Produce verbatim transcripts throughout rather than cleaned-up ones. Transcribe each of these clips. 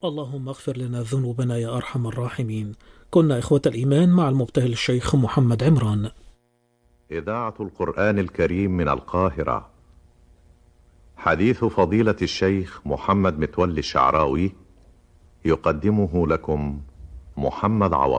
اللهم اغفر لنا ذنوبنا يا أرحم الراحمين. كنا إخوة الإيمان مع المبتهل الشيخ محمد عمران. إذاعة القرآن الكريم من القاهرة. حديث فضيلة الشيخ محمد متولي الشعراوي يقدمه لكم محمد عوض.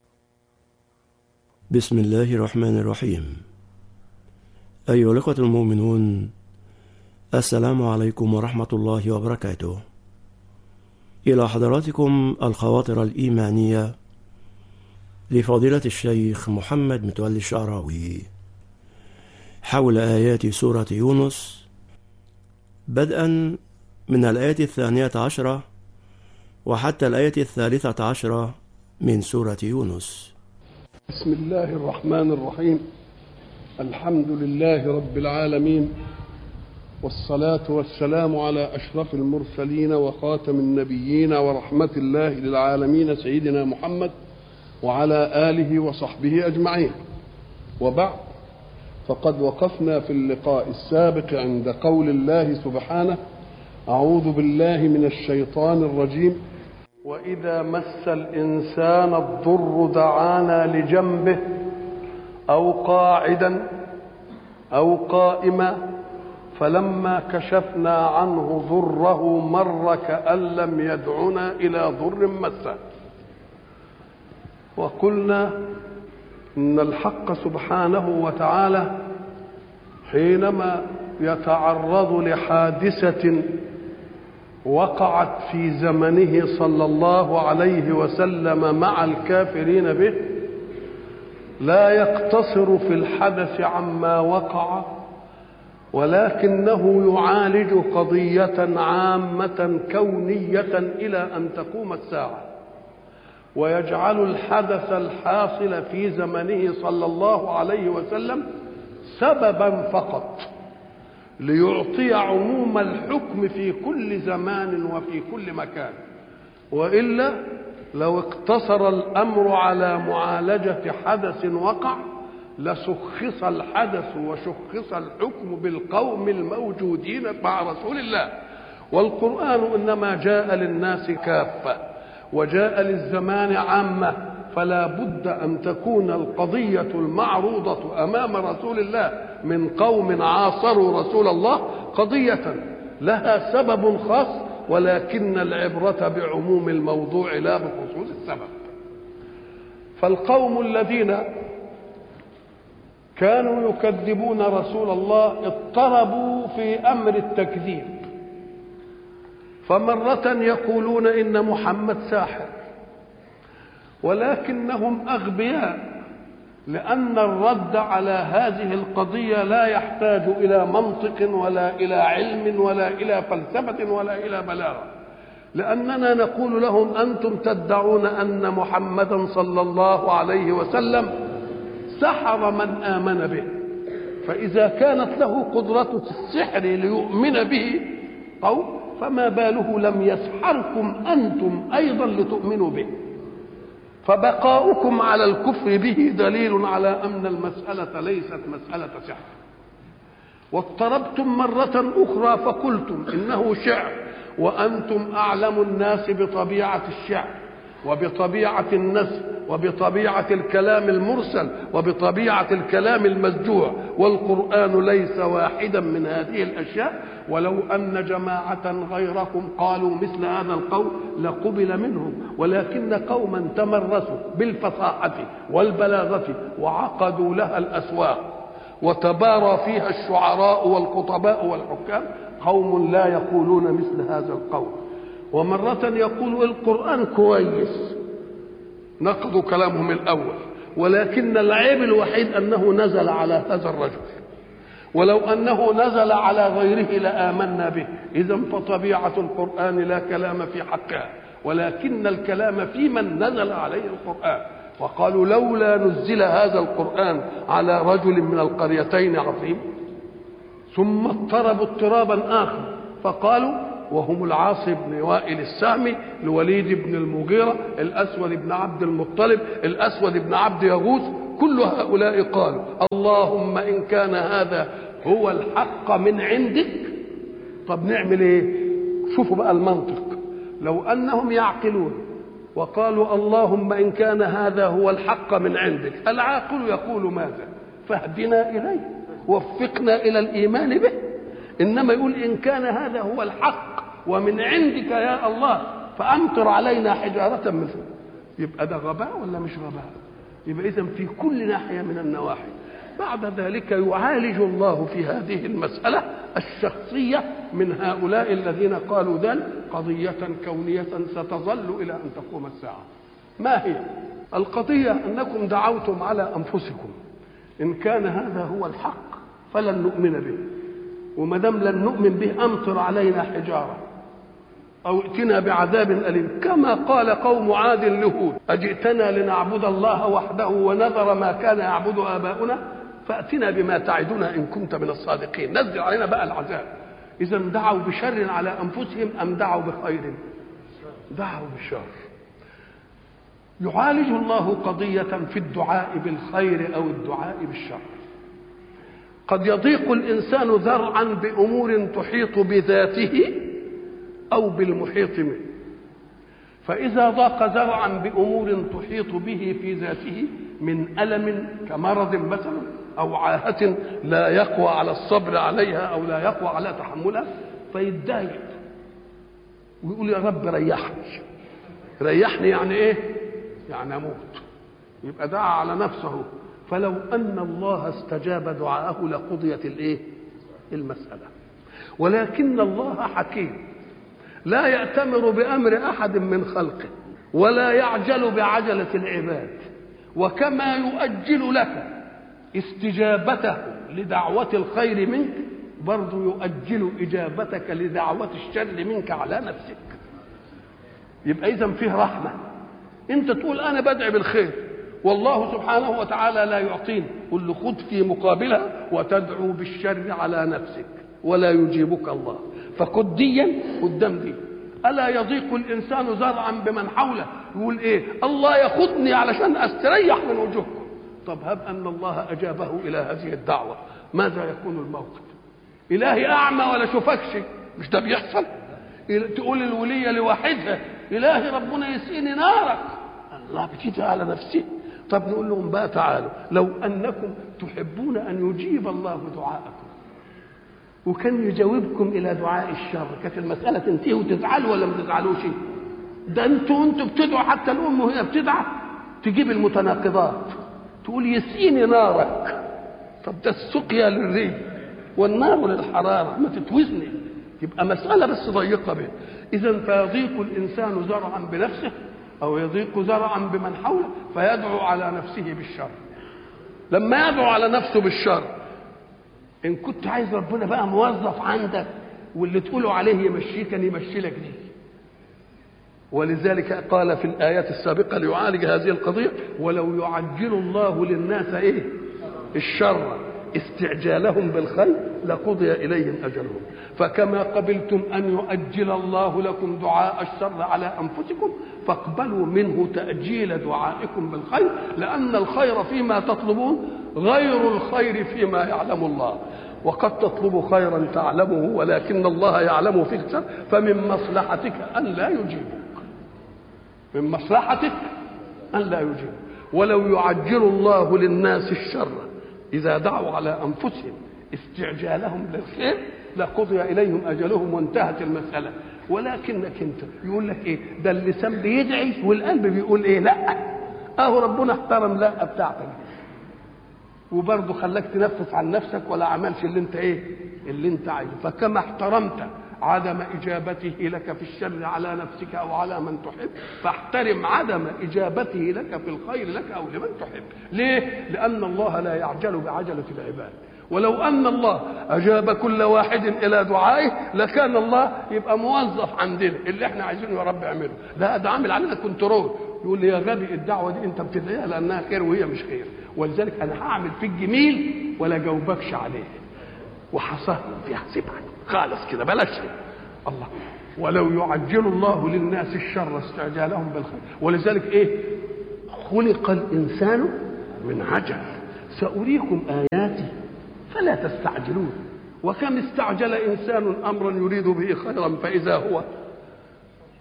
بسم الله الرحمن الرحيم. أيها الأخوة المؤمنون، السلام عليكم ورحمة الله وبركاته. إلى حضراتكم الخواطر الإيمانية لفضيلة الشيخ محمد متولي الشعراوي حول آيات سورة يونس، بدءا من الآية الثانية عشرة وحتى الآية الثالثة عشرة من سورة يونس. بسم الله الرحمن الرحيم. الحمد لله رب العالمين، والصلاة والسلام على أشرف المرسلين وخاتم النبيين ورحمة الله للعالمين سيدنا محمد وعلى آله وصحبه أجمعين. وبعد، فقد وقفنا في اللقاء السابق عند قول الله سبحانه: أعوذ بالله من الشيطان الرجيم: وإذا مس الإنسان الضر دعانا لجنبه أو قاعدا أو قائما فلما كشفنا عنه ضره مر كأن لم يدعنا إلى ضر مسه. وقلنا إن الحق سبحانه وتعالى حينما يتعرض لحادثة وقعت في زمنه صلى الله عليه وسلم مع الكافرين به، لا يقتصر في الحدث عما وقع، ولكنه يعالج قضية عامة كونية إلى أن تقوم الساعة، ويجعل الحدث الحاصل في زمنه صلى الله عليه وسلم سببا فقط ليعطي عموم الحكم في كل زمان وفي كل مكان. وإلا لو اقتصر الأمر على معالجة حدث وقع لشخص الحدث وشخص الحكم بالقوم الموجودين مع رسول الله. والقرآن إنما جاء للناس كافة وجاء للزمان عامة، فلا بد أن تكون القضية المعروضة أمام رسول الله من قوم عاصروا رسول الله قضية لها سبب خاص، ولكن العبرة بعموم الموضوع لا بخصوص السبب. فالقوم الذين كانوا يكذبون رسول الله اضطربوا في أمر التكذيب، فمرة يقولون إن محمد ساحر، ولكنهم أغبياء، لأن الرد على هذه القضية لا يحتاج إلى منطق ولا إلى علم ولا إلى فلسفة ولا إلى بلاغة، لأننا نقول لهم: أنتم تدعون أن محمدا صلى الله عليه وسلم سحر من آمن به، فإذا كانت له قدرة السحر ليؤمن به قوم، فما باله لم يسحركم أنتم أيضا لتؤمنوا به؟ فبقاؤكم على الكفر به دليل على أن المسألة ليست مسألة سحر. واضطربتم مرة أخرى فقلتم إنه شعر، وأنتم أعلم الناس بطبيعة الشعر وبطبيعة النثر وبطبيعة الكلام المرسل وبطبيعة الكلام المسجوع، والقرآن ليس واحدا من هذه الأشياء. ولو أن جماعة غيركم قالوا مثل هذا القول لقبل منهم، ولكن قوما تمرسوا بالفصاحة والبلاغة وعقدوا لها الأسواق وتبارى فيها الشعراء والخطباء والحكام، قوم لا يقولون مثل هذا القول. ومرة يقول القرآن كويس، نقضوا كلامهم الأول، ولكن العيب الوحيد أنه نزل على هذا الرجل، ولو أنه نزل على غيره لآمنا به. إذن فطبيعة القرآن لا كلام في حقها، ولكن الكلام في من نزل عليه القرآن. وقالوا: لولا نزل هذا القرآن على رجل من القريتين عظيم. ثم اضطربوا اضطرابا آخر فقالوا، وهم العاص بن وائل السهمي، الوليد بن المغيرة، الأسود بن عبد المطلب، الأسود بن عبد يغوث، كل هؤلاء قالوا: اللهم إن كان هذا هو الحق من عندك، طب نعمل ايه؟ شوفوا بقى المنطق. لو أنهم يعقلون وقالوا اللهم إن كان هذا هو الحق من عندك، العاقل يقول ماذا؟ فاهدنا إليه، وفقنا إلى الإيمان به. إنما يقول إن كان هذا هو الحق ومن عندك يا الله فأمطر علينا حجارة من فوق. يبقى ده غباء ولا مش غباء؟ يبقى إذن في كل ناحية من النواحي. بعد ذلك يعالج الله في هذه المسألة الشخصية من هؤلاء الذين قالوا ذلك قضية كونية ستظل إلى أن تقوم الساعة. ما هي القضية؟ أنكم دعوتم على أنفسكم إن كان هذا هو الحق فلن نؤمن به، وما دام لن نؤمن به أمطر علينا حجارة أو ائتنا بعذاب أليم، كما قال قوم عاد لهود أجئتنا لنعبد الله وحده ونذر ما كان يعبد آباؤنا فأتنا بما تعدنا إن كنت من الصادقين، نزل علينا بقى العذاب. إذا دعوا بشر على أنفسهم أم دعوا بخير؟ دعوا بالشر. يعالج الله قضية في الدعاء بالخير أو الدعاء بالشر. قد يضيق الإنسان ذرعا بأمور تحيط بذاته أو بالمحيط منه، فإذا ضاق ذرعا بأمور تحيط به في ذاته من ألم كمرض مثلا أو عاهة لا يقوى على الصبر عليها أو لا يقوى على تحملها فيتضايق ويقول يا رب ريحني. ريحني يعني إيه؟ يعني أموت. يبقى دعا على نفسه. فلو أن الله استجاب دعاءه لقضيت الإيه؟ المسألة. ولكن الله حكيم لا يأتمر بأمر أحد من خلقه ولا يعجل بعجلة العباد، وكما يؤجل لك استجابته لدعوة الخير منك برضو يؤجل إجابتك لدعوة الشر منك على نفسك. يبقى إذن فيه رحمة. أنت تقول أنا بدعي بالخير والله سبحانه وتعالى لا يعطيني، قل له خذ في مقابلها وتدعو بالشر على نفسك ولا يجيبك الله. فخذ ديا قدام دي. ألا يضيق الإنسان ذرعا بمن حوله يقول إيه؟ الله ياخذني علشان أستريح من وجوهكم. طب هب أن الله أجابه إلى هذه الدعوة ماذا يكون الموقف؟ إلهي أعمى ولا شوفكش، مش ده بيحصل؟ تقول الولية لواحدها إلهي ربنا يسقيني نارك، الله بتيجي على نفسه. طب نقول لهم بقى تعالوا لو أنكم تحبون أن يجيب الله دعاءكم وكان يجاوبكم إلى دعاء الشر كانت المسألة تنتهي وتزعلوا ولا ما تزعلوش؟ ده انتوا انتوا بتدعوا حتى الأم وهي بتدعى تجيب المتناقضات، تقول يسقيني نارك. طب ده السقيا للريح والنار للحرارة ما تتوزني. يبقى مسألة بس ضيقة به. إذن فيضيق الإنسان زرعا بنفسه أو يضيق زرعا بمن حوله فيدعو على نفسه بالشر. لما يدعو على نفسه بالشر إن كنت عايز ربنا بقى موظف عندك واللي تقوله عليه يمشيك يمشي لك دي. ولذلك قال في الآيات السابقة ليعالج هذه القضية ولو يعجل الله للناس إيه؟ الشر استعجالهم بالخير لقضي إليهم أجلهم. فكما قبلتم أن يؤجل الله لكم دعاء الشر على أنفسكم فاقبلوا منه تأجيل دعائكم بالخير، لأن الخير فيما تطلبون غير الخير فيما يعلم الله. وقد تطلب خيرا تعلمه ولكن الله يعلم فيك الشر، فمن مصلحتك أن لا يجيبك، من مصلحتك أن لا يجيبك. ولو يعجل الله للناس الشر إذا دعوا على أنفسهم استعجالهم للخير لقضي إليهم أجلهم وانتهت المسألة. ولكنك أنت يقول لك إيه؟ ده اللسان بيدعي والقلب بيقول إيه؟ لا. أهو ربنا احترم لا بتاعتك وبرضه خلاك تنفس عن نفسك ولا عملش اللي أنت إيه؟ اللي أنت عايزه. فكما احترمت عدم إجابته لك في الشر على نفسك أو على من تحب فاحترم عدم إجابته لك في الخير لك أو لمن تحب. ليه؟ لأن الله لا يعجل بعجلة العباد. ولو أن الله أجاب كل واحد إلى دعائه لكان الله يبقى موظف عندنا اللي احنا عايزينه يا رب اعمله. لا ده عامل علينا كنترول، يقول لي يا غبي الدعوة دي انت بتدعيها لأنها خير وهي مش خير، ولذلك أنا هعمل فيك جميل ولا جاوبكش عليه وحصاه فيها سيبها خالص كده بلاش الله. ولو يعجل الله للناس الشر استعجالهم بالخير. ولذلك ايه؟ خلق الإنسان من عجل سأريكم آياتي فلا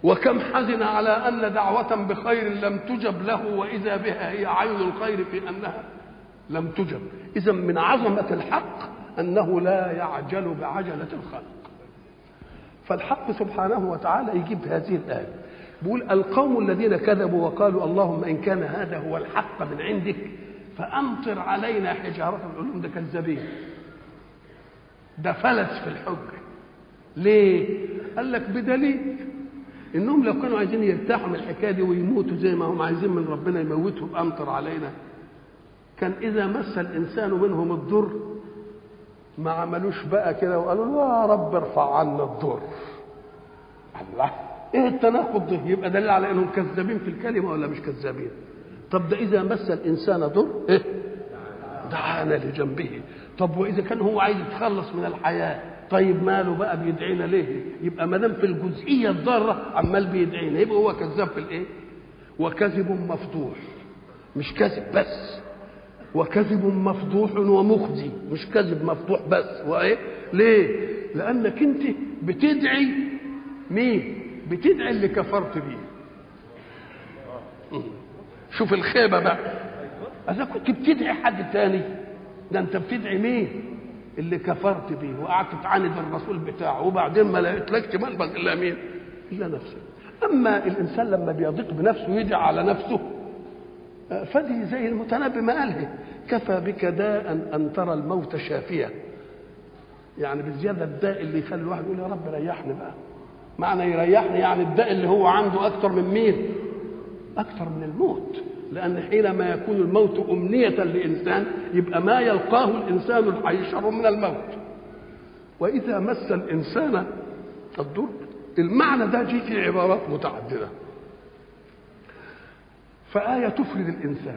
وكم حزن على أن دعوة بخير لم تجب له وإذا بها هي عين الخير في أنها لم تجب. إذا من عظمة الحق أنه لا يعجل بعجلة الخلق. فالحق سبحانه وتعالى يجيب هذه الآية بيقول القوم الذين كذبوا وقالوا اللهم إن كان هذا هو الحق من عندك فأمطر علينا حجارة العلوم. ده كذابين، ده فلس في الحجة. ليه؟ قال لك بدليل إنهم لو كانوا عايزين يرتاحوا من الحكاية دي ويموتوا زي ما هم عايزين من ربنا يموتهم أمطر علينا، كان إذا مس الإنسان منهم الضر ما عملوش بقى كده وقالوا يا رب ارفع عنا الضر. الله، ايه التناقض ده؟ يبقى دليل على انهم كذابين في الكلمه ولا مش كذابين؟ طب ده اذا مس الانسان ضر ايه دعانا لجنبه. طب واذا كان هو عايز يتخلص من الحياه، طيب ماله بقى بيدعينا ليه؟ يبقى ما دام في الجزئيه الضاره عمال بيدعينا، يبقى هو كذاب في الايه؟ وكذب مفضوح، مش كذب بس، وكذب مفضوح ومخزي، مش كذب مفضوح بس. وايه؟ ليه؟ لانك انت بتدعي مين؟ بتدعي اللي كفرت بيه. شوف الخيبه بقى، اذا كنت بتدعي حد تاني ده انت بتدعي مين؟ اللي كفرت بيه وقعدت تعاند الرسول بتاعه وبعدين ما لقيتلكش منبغ الا مين؟ الا نفسك. اما الانسان لما بيضيق بنفسه ويدعي على نفسه فدي زي المتنبي ما قاله كفى بك داء ان ترى الموت شافيا. يعني بالزياده الداء اللي يخلي الواحد يقول يا رب ريحني بقى. معنى يريحني يعني الداء اللي هو عنده اكثر من مين؟ اكثر من الموت. لان حينما يكون الموت امنيه لانسان يبقى ما يلقاه الانسان الحي شر من الموت. واذا مس الانسان الضر، المعنى ده جه في عبارات متعدده. فآية تفرد الإنسان،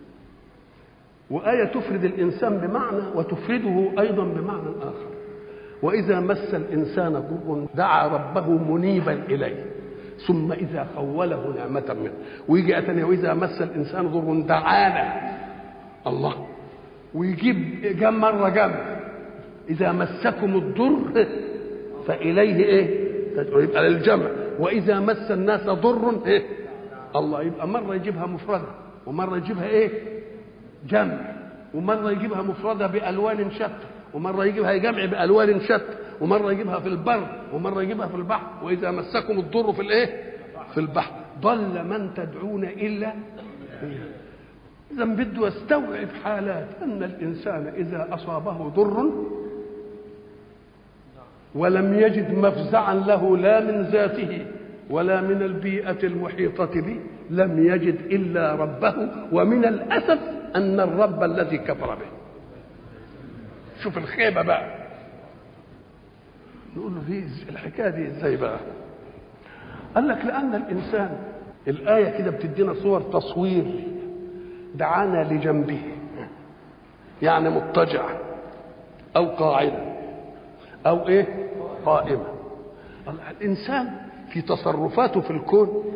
وآية تفرد الإنسان بمعنى وتفرده أيضا بمعنى آخر. وإذا مس الإنسان ضر دعا ربه منيبا إليه ثم إذا خوله نعمة منه. ويجي أتني وإذا مس الإنسان ضر دعانا الله، ويجيب جم مرة جم إذا مسكم الضر فإليه إيه؟ يبقى للجمع. وإذا مس الناس ضر إيه؟ الله، يبقى مرة يجيبها مفردة ومرة يجيبها ايه؟ جمع، ومرة يجيبها مفردة بألوان شتى ومرة يجيبها جمع بألوان شتى ومرة يجيبها في البر ومرة يجيبها في البحر. وإذا مسكم الضر في الايه؟ في البحر ضل من تدعون إلا إذا بده يستوعب حالات أن الإنسان إذا أصابه ضر ولم يجد مفزعا له لا من ذاته ولا من البيئة المحيطة به لم يجد إلا ربه. ومن الأسف أن الرب الذي كفر به. شوف الخيبة بقى. نقول له دي الحكاية دي ازاي بقى؟ قال لك لأن الإنسان، الآية كده بتدينا صور تصوير، دعانا لجنبه يعني مضطجع أو قاعدة أو إيه؟ قائمة. الإنسان في تصرفاته في الكون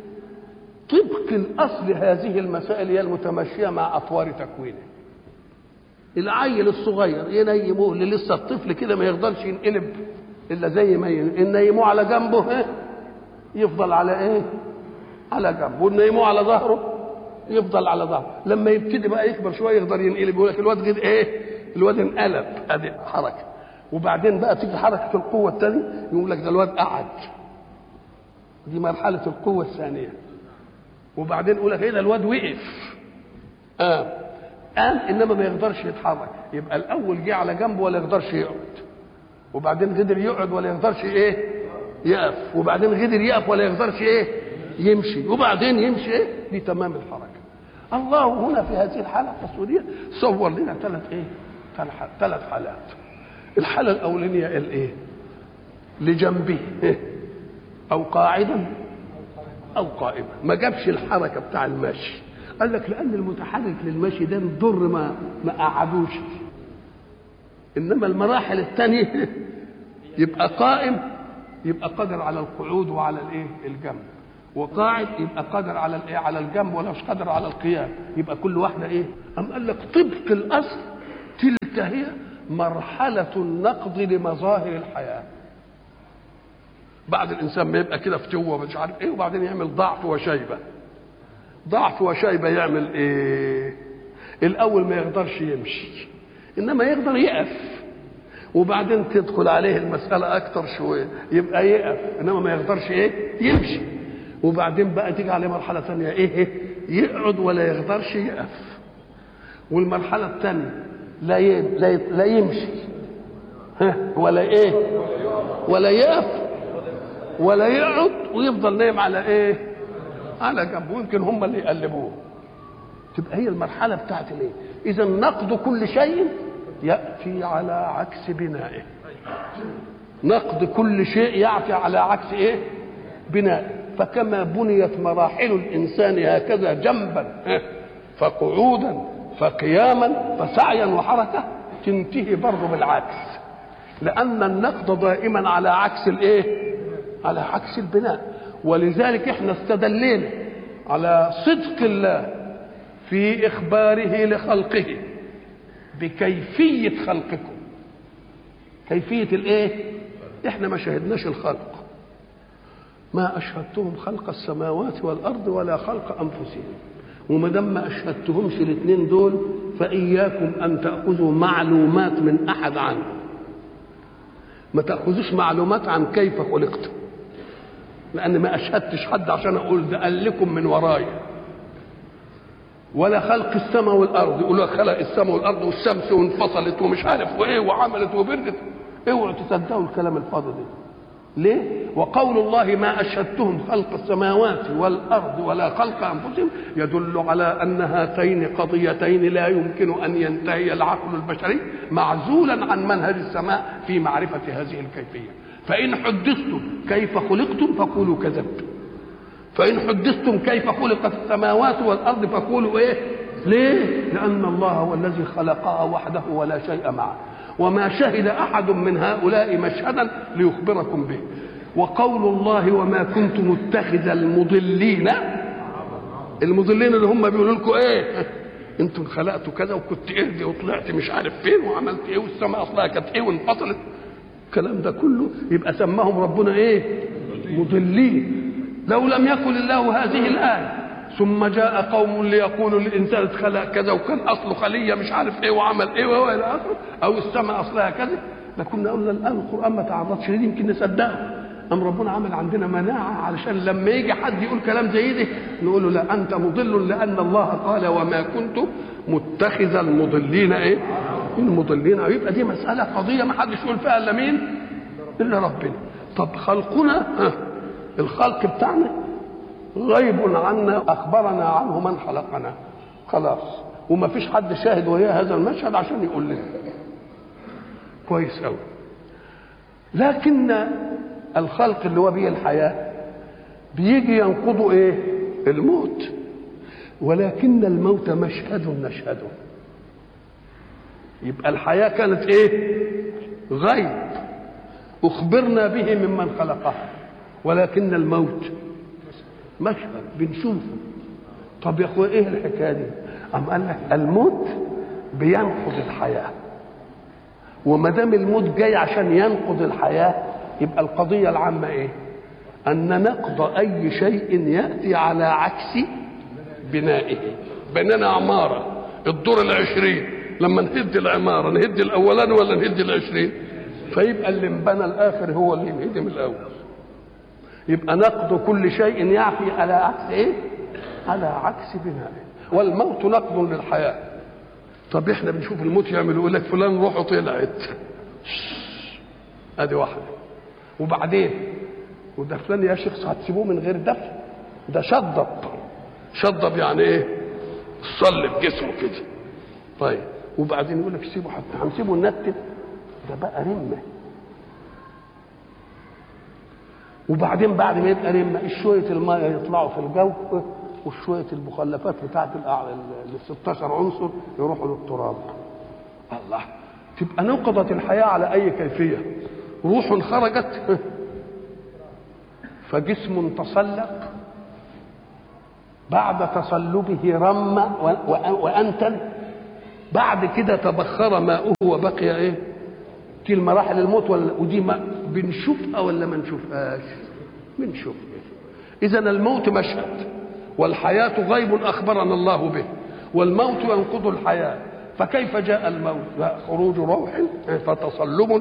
طبق الأصل هذه المسائل هي المتمشية مع أطوار تكوينه. العيل الصغير ينيموه اللي لسه الطفل كده ما يقدرش ينقلب إلا زي ما ينيموه على جنبه إيه؟ يفضل على إيه؟ على جنبه، ونيموه على ظهره يفضل على ظهره. لما يبتدي بقى يكبر شوية يقدر ينقلب، يقول لك الواد غير إيه؟ الواد انقلب، أدي حركة. وبعدين بقى تيجي حركة القوة الثانية يقول لك ده الواد قعد، دي مرحلة القوة الثانية. وبعدين يقول لك ايه ده الواد وقف قام قام انما ما يقدرش يتحرك. يبقى الاول جه على جنبه ولا يقدرش يقعد، وبعدين قدر يقعد ولا يقدرش ايه يقف، وبعدين قدر يقف ولا يقدرش ايه يمشي، وبعدين يمشي ايه. دي تمام الحركة. الله هنا في هذه الحالة التصويرية صور لنا ثلاث ايه ثلاث حالات. الحالة الأولانية الايه؟ لجنبه إيه؟ أو قاعدا أو قائما. ما جابش الحركة بتاع المشي، قال لك لأن المتحرك للمشي ده الضر ما ما قعدوش. إنما المراحل الثانية يبقى قائم يبقى قادر على القعود وعلى الايه الجنب، وقاعد يبقى قادر على الايه على الجنب ولا مش قادر على القيام. يبقى كل واحدة ايه. أم قال لك طبق الأصل تلك هي مرحلة النقض لمظاهر الحياة. بعد الانسان ما يبقى كده فتوه مش عارف ايه، وبعدين يعمل ضعف وشيبه. ضعف وشيبه يعمل ايه؟ الاول ما يقدرش يمشي، انما يقدر يقف، وبعدين تدخل عليه المساله اكتر شويه يبقى يقف، انما ما يقدرش ايه؟ يمشي. وبعدين بقى تيجي عليه مرحله ثانيه ايه؟ يقعد ولا يقدرش يقف. والمرحله الثانيه لا ي... لا, ي... لا يمشي ها ولا ايه؟ ولا يقف ولا يقعد، ويفضل نايم على ايه؟ على جنبه، يمكن هم اللي يقلبوه. تبقى هي المرحله بتاعت الايه؟ اذا نقد كل شيء ياتي على عكس بنائه. نقد كل شيء ياتي على عكس ايه؟ بنائه. فكما بنيت مراحل الانسان هكذا جنبا فقعودا فقياما فسعيا وحركه، تنتهي برضه بالعكس، لان النقد دائما على عكس الايه؟ على عكس البناء. ولذلك احنا استدلينا على صدق الله في اخباره لخلقه بكيفيه خلقكم. كيفيه الايه؟ احنا ما شاهدناش الخلق، ما اشهدتهم خلق السماوات والارض ولا خلق انفسهم. وما دام ما اشهدتهمش الاثنين دول فاياكم ان تاخذوا معلومات من احد عنه. ما تاخذوش معلومات عن كيف خلقتم، لان ما اشهدتش حد عشان اقول ده قال لكم من ورايا. ولا خلق السماء والارض، يقولوا خلق السماء والارض والشمس وانفصلت ومش عارف وايه وعملت وبردت. اوعوا تصدقوا الكلام الفاضي ده. ليه؟ وقول الله ما اشهدتهم خلق السماوات والارض ولا خلق انفسهم يدل على ان هاتين قضيتين لا يمكن ان ينتهي العقل البشري معزولا عن منهج السماء في معرفه هذه الكيفيه. فان حدثتم كيف خلقتم فقولوا كذبتم، فان حدثتم كيف خلقت السماوات والارض فقولوا ايه؟ ليه؟ لان الله هو الذي خلقها وحده ولا شيء معه، وما شهد احد من هؤلاء مشهدا ليخبركم به. وقول الله وما كنت متخذ المضلين، المضلين اللي هم بيقولوا لكم ايه؟ انتم خلقتوا كذا وكنت اهدي وطلعت مش عارف فين وعملت ايه والسماء اصلها كانت ايه وانفصلت، الكلام ده كله يبقى سماهم ربنا ايه؟ مضلين. لو لم يقل الله هذه الايه ثم جاء قوم ليقولوا الانسان اتخلق كذا وكان اصله خليه مش عارف ايه وعمل ايه والى اخره، او السماء اصلها كذا، لكنا قلنا الان القران ما تعرضش ليه يمكن نصدقه. ام ربنا عمل عندنا مناعه علشان لما يجي حد يقول كلام زي ده نقول له لا انت مضل، لان الله قال وما كنت متخذ المضلين ايه؟ المضلين. يبقى دي مساله قضيه ما حدش يقول فيها الا مين؟ الا ربنا. طب خلقنا ها الخلق بتاعنا غيب عنا، اخبرنا عنه من خلقنا خلاص، وما فيش حد شاهد وهي هذا المشهد عشان يقول لنا كويس قوي. لكن الخلق اللي هو به الحياه بيجي ينقضوا ايه؟ الموت. ولكن الموت مشهد نشهده. يبقى الحياه كانت ايه؟ غيب اخبرنا به ممن خلقها، ولكن الموت مشهد بنشوفه. طب يا اخويا ايه الحكايه دي؟ أم قال لك الموت بينقض الحياه، وما دام الموت جاي عشان ينقض الحياه يبقى القضيه العامه ايه؟ ان نقض اي شيء ياتي على عكس بنائه. بنينا عماره الدور العشرين، لما نهد العماره نهد الاولاني ولا نهد العشرين؟ فيبقى اللي انبنى الاخر هو اللي ينهدم الاول. يبقى نقد كل شيء يعفي على عكس ايه؟ على عكس بنائه. والموت نقد للحياه. طب احنا بنشوف الموت يعمل يقول لك فلان روحه طلعت، ادي واحده. وبعدين وده فلان يا شيخ هتسيبوه من غير دفن؟ ده شضب. شضب يعني ايه؟ صلب جسمه كده. طيب وبعدين يقول لك سيبه، حتى هنسيبه ننتن، ده بقى رمه. وبعدين بعد ما يبقى رمه شويه الماء يطلعوا في الجو وشويه المخلفات بتاعت ال ستاشر عنصر يروحوا للتراب. الله، تبقى نقضت الحياه على اي كيفيه؟ روح خرجت فجسم تصلب، بعد تصلبه رم وانتن، بعد كده تبخر ماؤه وبقي ايه؟ دي المراحل الموت. ولا ودي بنشوفها ولا ما نشوفهاش؟ بنشوفها. إذا الموت مشهد، والحياة غيب أخبرنا الله به، والموت ينقض الحياة. فكيف جاء الموت؟ خروج روح، فتصلب،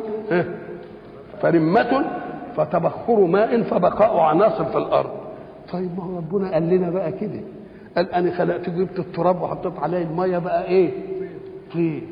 فرمة، فتبخر ماء، فبقاء عناصر في الأرض. طيب ما هو ربنا قال لنا بقى كده، قال أنا خلقت جبت التراب وحطيت عليه المية بقى إيه؟ طين.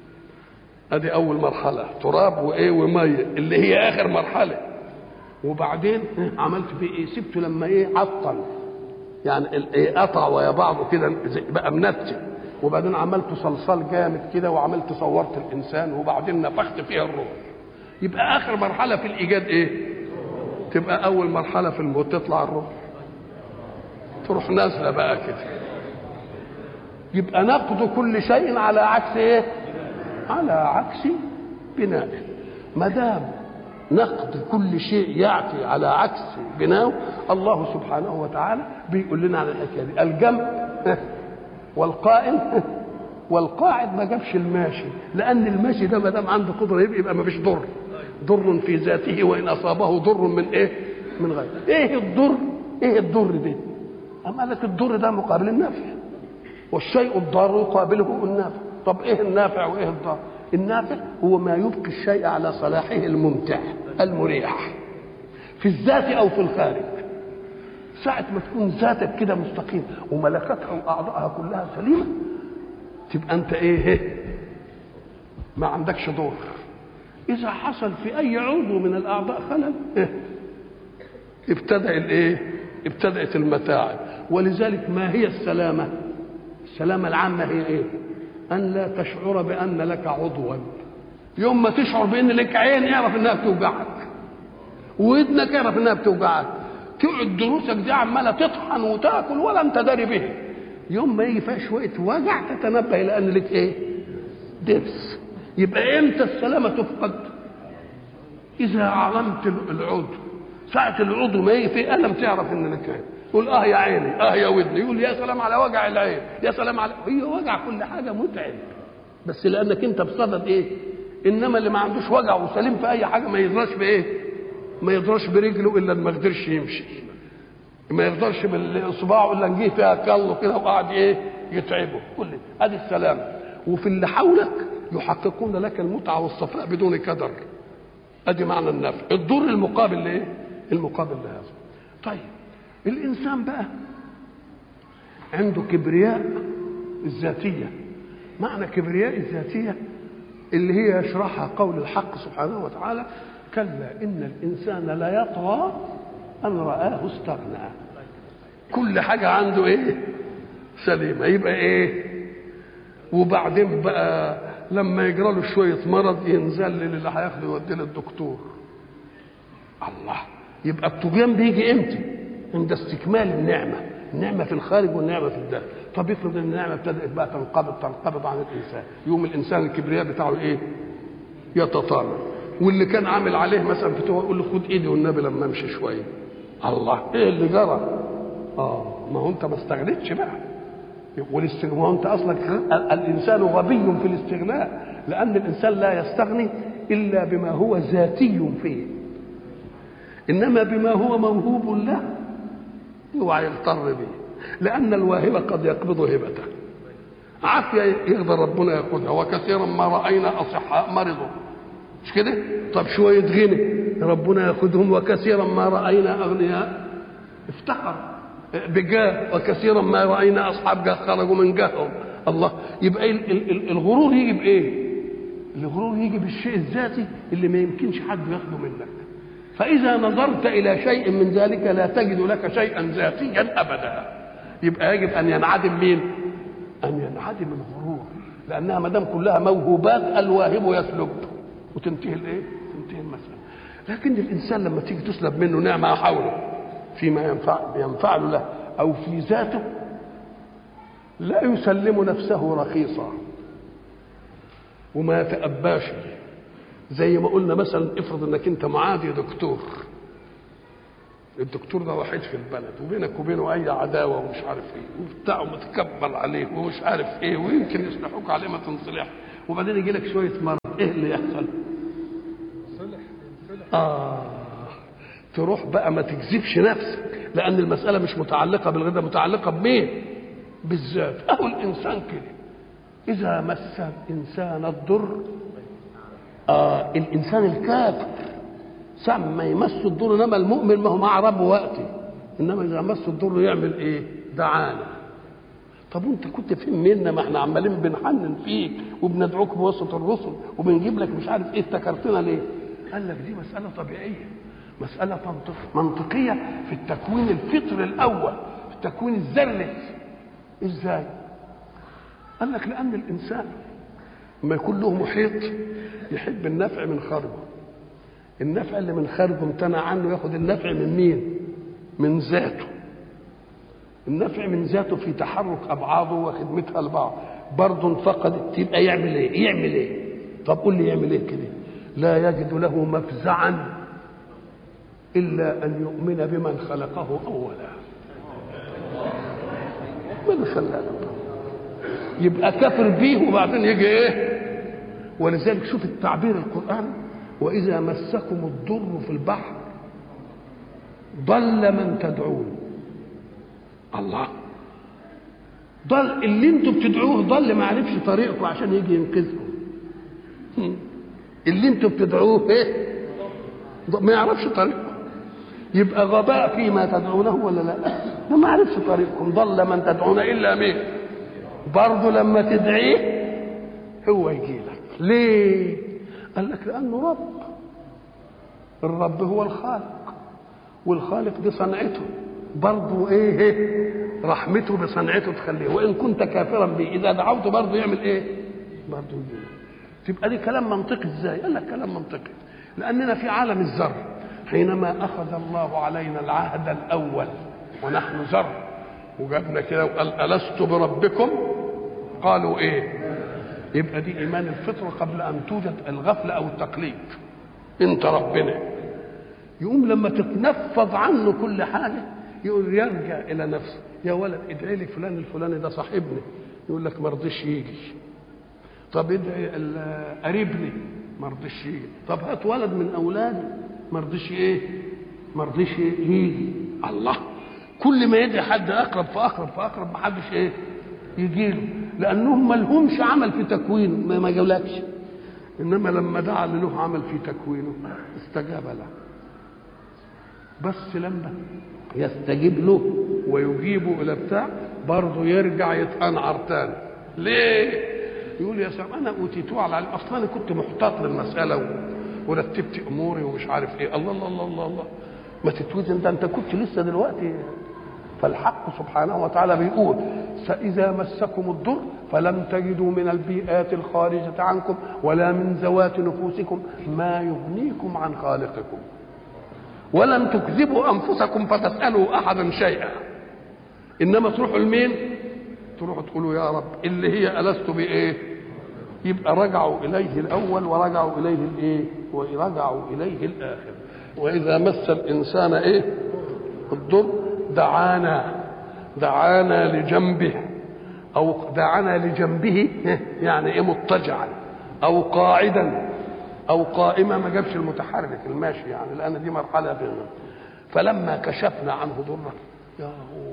ادي اول مرحله، تراب وايه وميه، اللي هي اخر مرحله. وبعدين عملت فيه ايه؟ سبته لما ايه؟ عطل، يعني ايه؟ قطع ويا بعضه كده بقى منتن. وبعدين عملت صلصال جامد كده، وعملت صورت الانسان، وبعدين نفخت فيها الروح. يبقى اخر مرحله في الايجاد ايه؟ تبقى اول مرحله في الموت، تطلع الروح تروح نازله بقى كده. يبقى نقض كل شيء على عكس ايه؟ على عكس بنائه. ما دام نقد كل شيء يعطي على عكس بنائه، الله سبحانه وتعالى بيقول لنا على الحكايه دي. الجنب والقائم والقاعد، ما جابش الماشي، لان الماشي ده ما دام عنده قدره يبقى ما فيش ضر، ضر في ذاته وان اصابه ضر من ايه؟ من غيره. ايه الضر؟ ايه الضر ده؟ اما لك الضر ده مقابل النافع، والشيء الضار يقابله النافع. طب ايه النافع وايه الضار؟ النافع هو ما يبقي الشيء على صلاحه الممتع المريح في الذات او في الخارج. ساعة ما تكون ذاتك كده مستقيم وملكتها واعضائها كلها سليمة، تبقى انت ايه؟ ما عندكش ضر. اذا حصل في اي عضو من الاعضاء خلل، إيه؟ ابتدأ الايه؟ ابتدأت المتاعب. ولذلك ما هي السلامة؟ السلامة العامة هي ايه؟ أن لا تشعر بأن لك عضوا. يوم ما تشعر بأن لك عين اعرف أنها بتوجعك، وودنك اعرف أنها بتوجعك، تقعد دروسك دي عمالة تطحن وتاكل ولا أنت داري به. يوم ما يجي فيها شوية وجع تتنبه إلى أن لك إيه؟ درس. يبقى إمتى السلامة تفقد؟ إذا علمت العضو. ساعة العضو ما يجي فيه ألم تعرف أن لك عين. يقول اه يا عيني، اه يا ودني، يقول يا سلام على وجع العين، يا سلام على هي وجع كل حاجه متعب، بس لانك انت بصدد ايه؟ انما اللي ما عندوش وجع وسليم في اي حاجه ما يقدرش بايه؟ ما يقدرش برجله الا ما قدرش يمشي، ما يقدرش باصبعه الا نجيه فيها كله كده وقعد ايه؟ يتعبه. كل ادي السلام. وفي اللي حولك يحققون لك المتعه والصفاء بدون كدر. ادي معنى النفع. الضر المقابل لايه؟ المقابل لهذا. طيب الإنسان بقى عنده كبرياء الذاتية. معنى كبرياء الذاتية اللي هي يشرحها قول الحق سبحانه وتعالى: كلا إن الإنسان لا يطغى أن رآه استغنى. كل حاجة عنده إيه؟ سليمة. يبقى إيه؟ وبعدين بقى لما يجرى له شوية مرض ينزل اللي هياخده يوديه للدكتور. الله. يبقى الطغيان بيجي إمتى؟ عند استكمال النعمة. النعمة في الخارج والنعمة في الداخل. طب افرض ان النعمة ابتدأت بقى تنقبض تنقبض عن الإنسان، يوم الإنسان الكبرياء بتاعه إيه؟ يتطالب. واللي كان عامل عليه مثلا فتوى يقول له خد إيدي والنبي لما أمشي شوية. الله، إيه اللي جرى؟ آه ما هو أنت ما استغنيتش بقى. والاستغناء أنت أصلا الإنسان غبي في الاستغناء، لأن الإنسان لا يستغني إلا بما هو ذاتي فيه، إنما بما هو موهوب له اوعى يغتر به، لأن الواهب قد يقبض هبته. عافية يقدر ربنا ياخذها، وكثيرا ما رأينا أصحاء مرضوا، مش كده؟ طب شوية غنى ربنا ياخذهم، وكثيرا ما رأينا أغنياء افتقر بجاه، وكثيرا ما رأينا أصحاب جاه خرجوا من جاههم. الله. يبقى الغرور يجي بإيه؟ الغرور يجي بالشيء الذاتي اللي ما يمكنش حد ياخده منك. فإذا نظرت إلى شيء من ذلك لا تجد لك شيئا ذاتيا أبدا. يبقى يجب أن ينعدم مين؟ أن ينعدم الغرور، لأنها ما دام كلها موهوبات الواهب يسلب وتنتهي الإيه؟ تنتهي المسألة. لكن الإنسان لما تيجي تسلب منه نعمة حوله فيما ينفع ينفع له أو في ذاته لا يسلم نفسه رخيصا وما يتأباش. زي ما قلنا مثلا افرض انك انت معادي دكتور، الدكتور ده وحيد في البلد وبينك وبينه اي عداوه ومش عارف ايه وبتاع متكبر عليه ومش عارف ايه ويمكن يصلحوك عليه ما تنصلح، وبعدين يجي لك شويه مرض، ايه اللي يحصل؟ صلح صلح آه تروح بقى ما تكذبش نفسك، لأن المسألة مش متعلقة بالغدا، متعلقة بمين؟ بالذات. أهو الإنسان كده إذا مس الإنسان الضر، آه الإنسان الكافر ساعة ما يمس الضر، إنما المؤمن ما هو مع ربه وقتي، إنما إذا مس الضر يعمل إيه؟ دعانا. طب وأنت كنت فين منا؟ ما إحنا عمالين بنحنن فيك وبندعوك بواسطة الرسل وبنجيب لك مش عارف إيه، افتكرتنا ليه؟ قال لك دي مسألة طبيعية، مسألة منطقية في التكوين الفطري الأول، في التكوين الذري. إزاي؟ قال لك لأن الإنسان لما يكون له محيط يحب النفع من خارجه، النفع اللي من خارجه امتنع عنه ياخد النفع من مين؟ من ذاته. النفع من ذاته في تحرك أبعاضه وخدمتها لبعض، برضه انفقدت تبقى يعمل إيه؟ يعمل إيه؟ طب قول لي يعمل إيه كده؟ لا يجد له مفزعا إلا أن يؤمن بمن خلقه أولا. من خلقه يبقى كافر بيه وبعدين يجي إيه؟ ولذلك شوف التعبير القرآن: وإذا مسكم الضر في البحر ضل من تدعون. الله، ضل اللي انتوا بتدعوه، ضل ما عرفش طريقكم عشان يجي ينقذكم. اللي انتوا بتدعوه ايه؟ ما يعرفش طريقكم، يبقى غباء فيما تدعونه ولا لا؟ ده ما عرفش طريقكم. ضل من تدعون الا مين؟ برضه لما تدعيه هو يجي لك. ليه؟ قال لك لانه رب، الرب هو الخالق، والخالق دي صنعته، برضه ايه؟ رحمته بصنعته تخليه. وان كنت كافرا به اذا دعوته برضه يعمل ايه؟ برضه يجي. تبقى دي كلام منطقي. ازاي؟ قال لك كلام منطقي لاننا في عالم الذر، حينما اخذ الله علينا العهد الاول ونحن ذر وجابنا كده وقال الست بربكم؟ قالوا ايه؟ يبقى دي ايمان الفطره قبل ان توجد الغفله او التقليد. انت ربنا، يقوم لما تتنفض عنه كل حاجه يقول يرجع الى نفسه. يا ولد ادعي لي فلان الفلاني ده صاحبني، يقول لك ما رضيش يجي. طب ادعي قريبني، ما رضيش يجي. طب هات ولد من اولادي، ما رضيش ايه؟ ما رضيش يجي. الله، كل ما يدعي حد اقرب فاقرب فاقرب ما حدش ايه؟ يجي له، لانهم ما لهمش عمل في تكوينه، ما جاولكش. انما لما دعا اللي له عمل في تكوينه استجاب له. بس لما يستجيب له ويجيبه الى بتاع برضه يرجع يتقنعر تاني. ليه؟ يقول يا سلام انا اوتيتوه على العلم، اصلا انا كنت محتاط للمساله ورتبت اموري ومش عارف ايه. الله الله الله الله, الله. ما تتوزن ده، انت كنت لسه دلوقتي. فالحق سبحانه وتعالى بيقول فإذا مسكم الضر فلم تجدوا من البيئات الخارجة عنكم ولا من ذوات نفوسكم ما يغنيكم عن خالقكم ولم تكذبوا أنفسكم فتسألوا أحدا شيئا. إنما تروحوا لمين؟ تروحوا تقولوا يا رب، اللي هي ألست بإيه؟ يبقى رجعوا إليه الأول ورجعوا إليه الإيه؟ ورجعوا إليه الآخر. وإذا مس الإنسان إيه؟ الضر دعانا دعانا لجنبه، أو دعانا لجنبه يعني إيه؟ مضطجعا أو قاعدا أو قائما، ما جابش المتحرك الماشي يعني، لأن دي مرحلة بينهم. فلما كشفنا عنه ضره، يا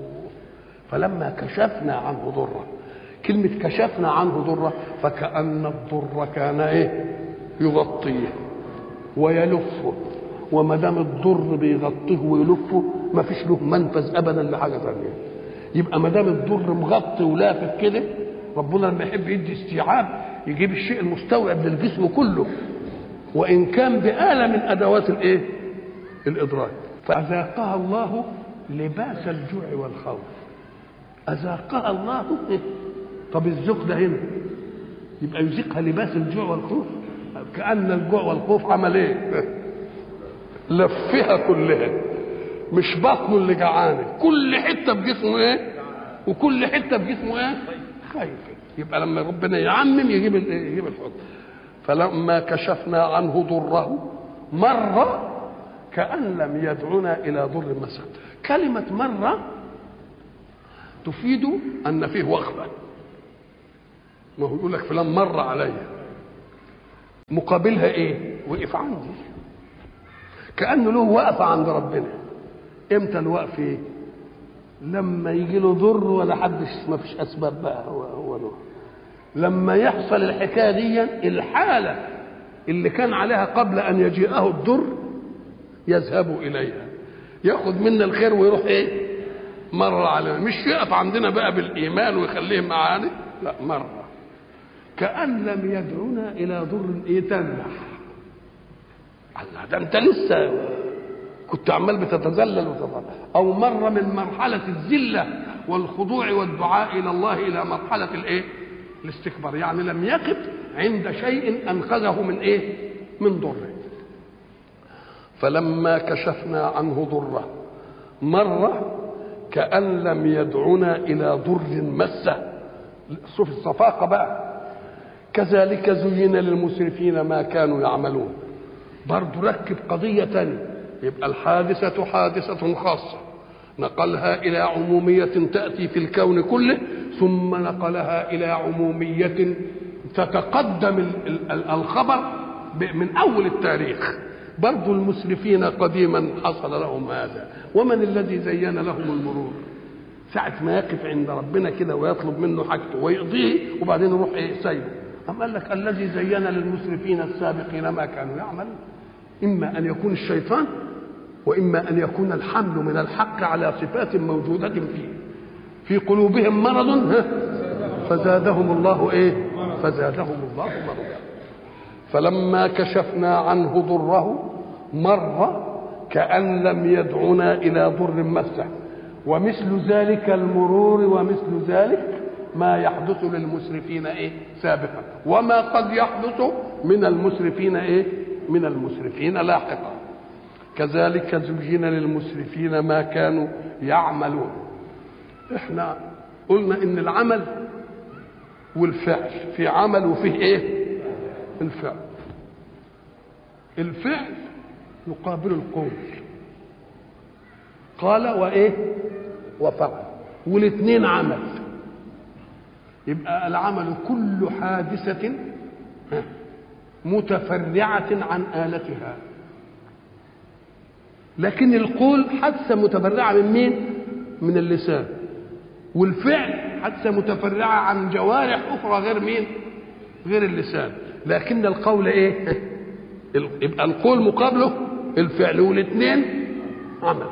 فلما كشفنا عنه ضره، كلمة كشفنا عنه ضره فكأن الضر كان إيه؟ يغطيه ويلفه، وما دام الضر بيغطيه ويلفه ما فيش له منفذ ابدا لحاجه ثانيه. يبقى ما دام الضر مغطي ولافف كده، ربنا لما يحب يدي استيعاب يجيب الشيء المستوعب للجسم كله، وان كان بآلة من ادوات الايه؟ الادراك. فاذاقها الله لباس الجوع والخوف. اذاقها الله إيه؟ طب الذوق ده هنا يبقى يذيقها لباس الجوع والخوف، كأن الجوع والخوف عمل ايه؟ لفها كلها، مش بطنه اللي جعانه، كل حته بجسمه ايه؟ وكل حته بجسمه ايه؟ خايف. يبقى لما ربنا يعمم يجيب يجيب الحكم. فلما كشفنا عنه ضره مر كأن لم يدعنا الى ضر مسد. كلمه مر تفيد ان فيه وقفه. ما هو يقول لك فلان مر عليا، مقابلها ايه؟ وقف عندي. كأنه له وقفة عند ربنا. امتى الوقف؟ ايه؟ لما يجي له ضر ولا حدش، ما فيش اسباب بقى، هو هو له. لما يحصل الحكايه دي، الحاله اللي كان عليها قبل ان يجيئه الضر يذهب اليها، ياخذ منا الخير ويروح ايه؟ مره علينا، مش يقف عندنا بقى بالايمان ويخليه معانا، لا، مره كأن لم يدعونا الى ضر يتنح. الله، ده انت لسه كنت عمال بتتذلل وتضل. او مره من مرحله الذله والخضوع والدعاء الى الله الى مرحله الايه؟ الاستكبار، يعني لم يقف عند شيء انقذه من ايه؟ من ضره. فلما كشفنا عنه ضره مره كأن لم يدعنا الى ضر مسه. شوف الصفاقه بقى. كذلك زين للمسرفين ما كانوا يعملون. برضه ركب قضيه ثانيه، يبقى الحادثه حادثه خاصه نقلها الى عموميه تاتي في الكون كله، ثم نقلها الى عموميه تتقدم الخبر من اول التاريخ. برضو المسرفين قديما حصل لهم هذا. ومن الذي زين لهم المرور؟ ساعة ما يقف عند ربنا كده ويطلب منه حاجته ويقضيه وبعدين يروح ايه؟ سايبه. أم قال لك الذي زين للمسرفين السابقين ما كانوا يعملون. إما أن يكون الشيطان، وإما أن يكون الحمل من الحق على صفات موجودة فيه. في قلوبهم مرض فزادهم الله ايه؟ فزادهم الله مرضا. فلما كشفنا عنه ضره مر كأن لم يدعنا إلى ضر مسه. ومثل ذلك المرور، ومثل ذلك ما يحدث للمسرفين ايه؟ سابقا، وما قد يحدث من المسرفين ايه؟ من المسرفين لاحقا. كذلك زين للمسرفين ما كانوا يعملون. احنا قلنا ان العمل والفعل، في عمل وفيه ايه؟ الفعل. الفعل يقابل القول، قال وايه؟ وفعل، والاثنين عمل. يبقى العمل كل حادثة متفرعة عن آلتها، لكن القول حادثة متفرعة من مين؟ من اللسان. والفعل حادثة متفرعة عن جوارح أخرى غير مين؟ غير اللسان. لكن القول ايه؟ يبقى القول مقابله الفعل، والاثنين عمل.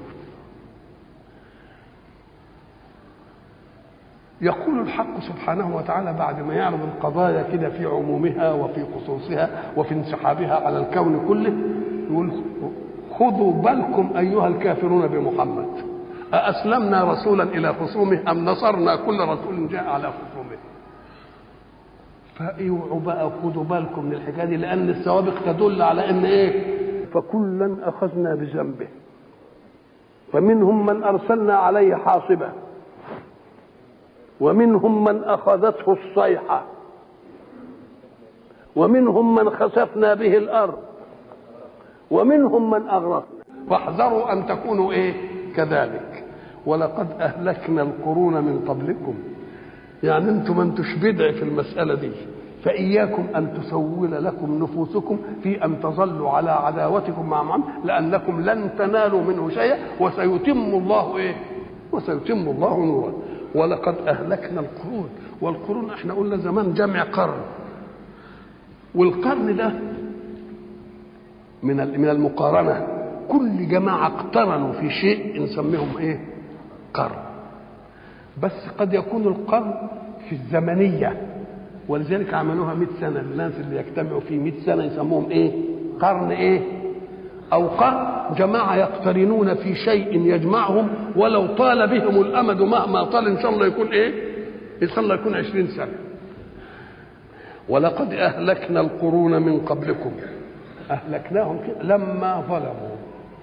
يقول الحق سبحانه وتعالى بعد ما يعرض القضايا كده في عمومها وفي خصوصها وفي انسحابها على الكون كله، يقول خذوا بالكم أيها الكافرون بمحمد، أأسلمنا رسولا إلى خصومه أم نصرنا كل رسول جاء على خصومه. فاوعوا بقى خذوا بالكم من الحكايه دي، لأن السوابق تدل على أن إيه؟ فكلا أخذنا بذنبه، فمنهم من أرسلنا عليه حاصبا، ومنهم من أخذته الصيحة، ومنهم من خسفنا به الأرض، ومنهم من أغرقنا. فاحذروا أن تكونوا إيه؟ كذلك. ولقد أهلكنا القرون من قبلكم. يعني أنتم ما أنتوش بدع في المسألة دي، فإياكم أن تسول لكم نفوسكم في أن تظلوا على عداوتكم مع محمد، لأنكم لن تنالوا منه شيئا، وسيتم الله إيه؟ وسيتم الله نوره. ولقد أهلكنا القرون. والقرون احنا قلنا زمان جمع قرن، والقرن ده من من المقارنة. كل جماعة اقترنوا في شيء نسميهم ايه؟ قرن. بس قد يكون القرن في الزمنية، ولذلك عملوها مئة سنة. الناس اللي يجتمعوا في مئة سنة يسموهم ايه؟ قرن ايه؟ أو قرن جماعة يقترنون في شيء يجمعهم ولو طال بهم الأمد مهما طال، إن شاء الله يكون إيه؟ إن شاء الله يكون عشرين سنة. ولقد أهلكنا القرون من قبلكم، أهلكناهم لما ظلموا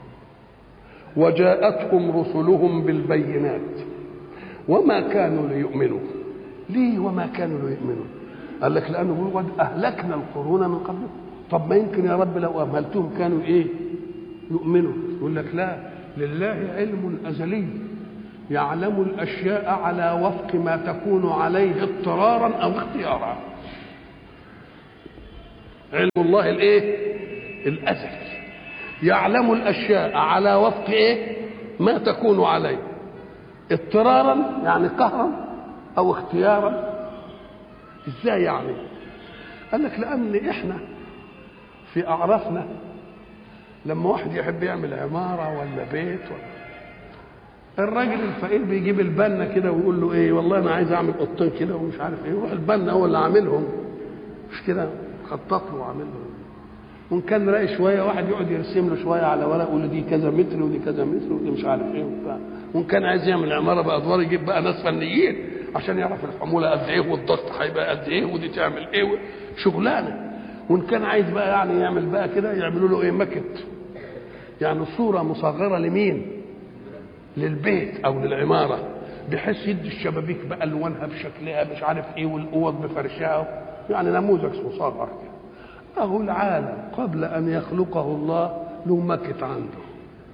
وجاءتهم رسلهم بالبينات وما كانوا ليؤمنوا. ليه وما كانوا ليؤمنوا؟ قال لك لأنه قد أهلكنا القرون من قبلكم. طب ما يمكن يا رب لو أهملتهم كانوا إيه؟ يؤمنوا. يقول لك لا، لله علم أزلي يعلم الأشياء على وفق ما تكون عليه اضطرارا أو اختيارا. علم الله الإيه؟ الأزلي. يعلم الاشياء على وفق ايه ما تكون عليه، اضطرارا يعني قهرا او اختيارا. ازاي يعني؟ قال لك لان احنا في اعرافنا لما واحد يحب يعمل عماره ولا بيت ولا الراجل الفقير بيجيب البنا كده ويقول له ايه والله انا عايز اعمل اوضتين كده ومش عارف ايه، يروح البنا هو اللي عاملهم، مش كده خطط له وعاملهم. وان كان راقي شويه واحد يقعد يرسم له شويه على ورق ويقول له دي كذا متر ودي كذا متر ودي مش عارف ايه وبتاع. وان كان عايز يعمل عماره بادوار يجيب بقى ناس فنيين عشان يعرف الحموله قد ايه والضغط هيبقى قد ايه ودي تعمل ايه شغلانه. وان كان عايز بقى يعني يعمل بقى كده يعملوا له ايه ماكت، يعني صوره مصغره لمين؟ للبيت او للعماره، بحيث يدي الشبابيك بالوانها بشكلها مش عارف ايه والاوض بفرشها، يعني نموذج مصغر. اهو العالم قبل ان يخلقه الله له ماكت عنده،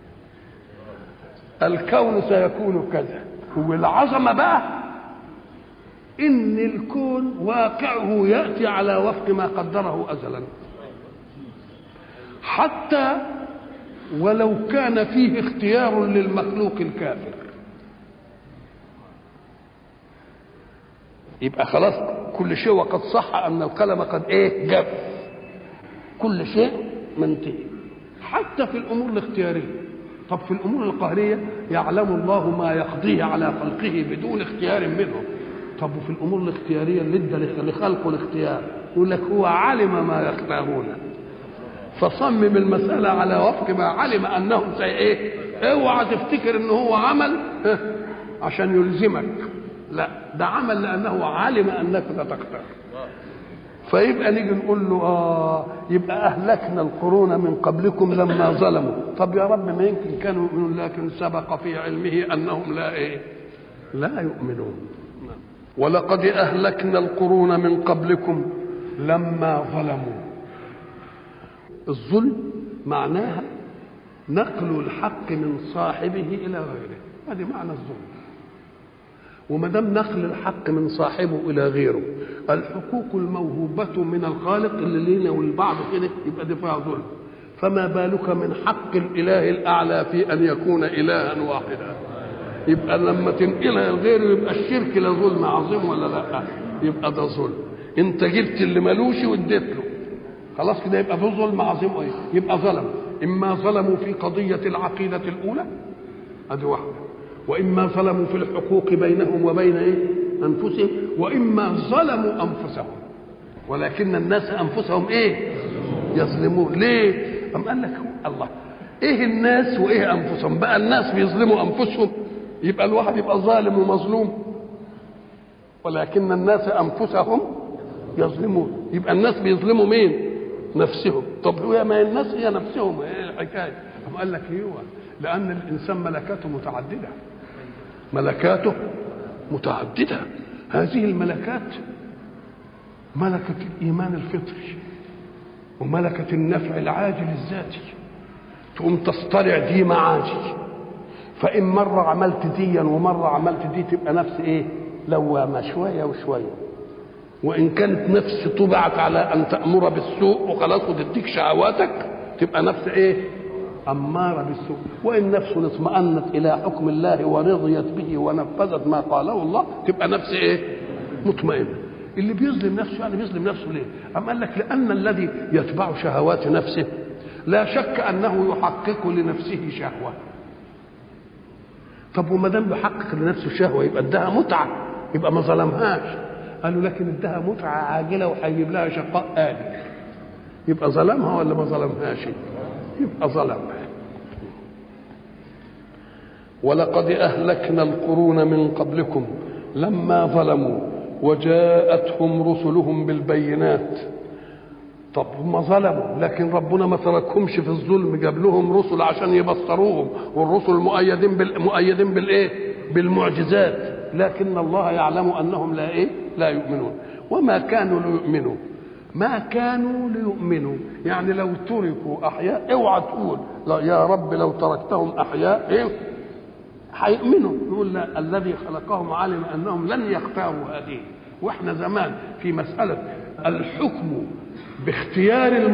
الكون سيكون كذا. والعظمه بقى ان الكون واقعه ياتي على وفق ما قدره ازلا، حتى ولو كان فيه اختيار للمخلوق الكافر. يبقى خلاص كل شيء وقد صح ان القلم قد ايه جف، كل شيء منتهي حتى في الامور الاختياريه. طب في الامور القهريه يعلم الله ما يقضيه على خلقه بدون اختيار منهم. طب وفي الامور الاختياريه اللي ادى لخلقه الاختيار يقول لك هو علم ما يختارون، فصمم المساله على وفق ما علم انهم زي ايه. اوعى تفتكر ان هو عمل عشان يلزمك، لا ده عمل لانه علم انك ستختار. فيبقى نيجي نقول له اه يبقى اهلكنا القرون من قبلكم لما ظلموا. طب يا رب ما يمكن كانوا يؤمنون، لكن سبق في علمه انهم لا ايه لا يؤمنون. ولقد اهلكنا القرون من قبلكم لما ظلموا. الظلم معناها نقل الحق من صاحبه الى غيره، هذه معنى الظلم. وما دام نقل الحق من صاحبه الى غيره، الحقوق الموهوبه من الخالق اللي لينا والبعض كده يبقى دي فيها ظلم، فما بالك من حق الاله الاعلى في ان يكون الها واحدا؟ يبقى لما تنقلها لغيره يبقى الشرك لا ظلم عظيم ولا لا؟ يبقى ده ظلم. انت جبت اللي ملوش واديت له، خلاص كده يبقى ده ظلم عظيم. ايه يبقى ظلم؟ اما ظلموا في قضيه العقيده الاولى ادي واحده، واما ظلموا في الحقوق بينهم وبين ايه انفسهم، واما ظلموا انفسهم. ولكن الناس انفسهم ايه يظلمون. ليه؟ ام قال لك الله ايه الناس وايه انفسهم؟ بقى الناس بيظلموا انفسهم يبقى الواحد يبقى ظالم ومظلوم، ولكن الناس انفسهم يظلمون. يبقى الناس بيظلموا مين؟ نفسهم. طب هو ما الناس هي نفسهم، ايه الحكايه؟ ام قال لك ايوه لان الانسان ملكاته متعدده، ملكاته متعدده. هذه الملكات ملكة الإيمان الفطري وملكة النفع العاجل الذاتي، تقوم تصطرع دي معاجي، فإن مرة عملت ديا ومرة عملت دي تبقى نفس إيه لوامة شوية وشوية. وإن كانت نفس طبعت على أن تأمر بالسوء وخلاص وتديك شهواتك تبقى نفس إيه أمارة بالسوء. وإن نفس اطمأنت إلى حكم الله ورضيت به ونفذت ما قاله الله تبقى نفس إيه مطمئنة. اللي بيظلم نفسه يعني بيظلم نفسه ليه؟ أم قال لك لأن الذي يتبع شهوات نفسه لا شك أنه يحقق لنفسه شهوة. طب وما دام يحقق لنفسه شهوة يبقى ادها متعة، يبقى ما ظلمهاش. قالوا لكن ادها متعة عاجلة وهيجيب لها شقاء آلي، يبقى ظلمها ولا ما ظلمهاش؟ يبقى ظلمها. ولقد أهلكنا القرون من قبلكم لما ظلموا وجاءتهم رسلهم بالبينات. طب هم ظلموا لكن ربنا ما تركهمش في الظلم، جاب لهم رسل عشان يبصروهم، والرسل مؤيدين بالمؤيدين بالايه بالمعجزات، لكن الله يعلم انهم لا ايه لا يؤمنون. وما كانوا ليؤمنوا، ما كانوا ليؤمنوا يعني لو تركوا احياء اوعى تقول لا يا رب لو تركتهم احياء ايه هيؤمنوا. نقول لا، الذي خلقهم علم انهم لن يختاروا هذه. واحنا زمان في مساله الحكم باختيار